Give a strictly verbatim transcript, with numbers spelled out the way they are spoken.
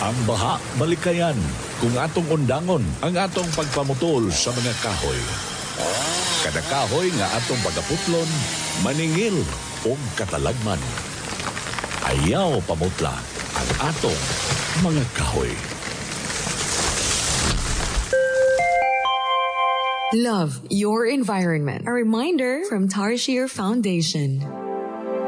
Ang baha, malikayan, kung atong undangon ang atong pagpamutol sa mga kahoy. Kada kahoy nga atong pagaputlon, maningil o katalagman. Ayaw pamutla ang atong mga kahoy. Love your environment. A reminder from Tarshir Foundation.